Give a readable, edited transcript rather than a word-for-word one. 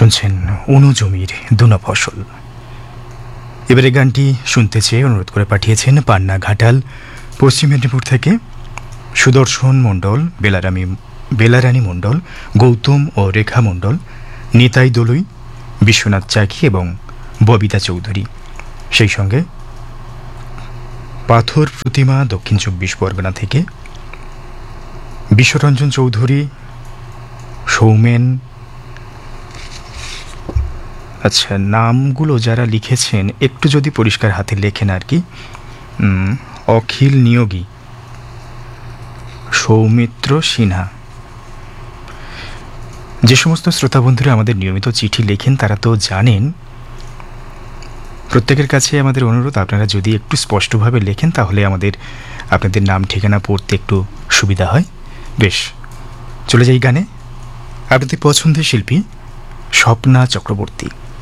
শুনছেন অনু জমির দুনা ফসল। এবারে গানটি শুনতে চেয়ে অনুরোধ করে পাঠিয়েছেন পান্না ঘাটাল পশ্চিম মেদিনীপুর থেকে সুদর্শন মণ্ডল, বেলারানী মণ্ডল, গৌতম ও রেখা মণ্ডল, নিতাই দলুই, বিশ্বনাথ চাকি এবং ববিতা চৌধুরী। সেই সঙ্গে পাথর প্রতিমা দক্ষিণ 24 পরগনা থেকে বিশ্বরঞ্জন চৌধুরী, সৌমেন। আচ্ছা, নামগুলো যারা লিখেছেন একটু যদি পরিষ্কার হাতে লেখেন আর কি। অখিল নিয়োগী, সৌমিত্র সিনহা। যে সমস্ত শ্রোতা বন্ধুরা আমাদের নিয়মিত চিঠি লেখেন তারা তো জানেন। প্রত্যেকের কাছে আমাদের অনুরোধ, আপনারা যদি একটু স্পষ্টভাবে লেখেন তাহলে আপনাদের নাম ঠিকানা পড়তে একটু সুবিধা হয়। বেশ, চলে যাই গানে। আপনাদের পছন্দের শিল্পী স্বপ্না চক্রবর্তী।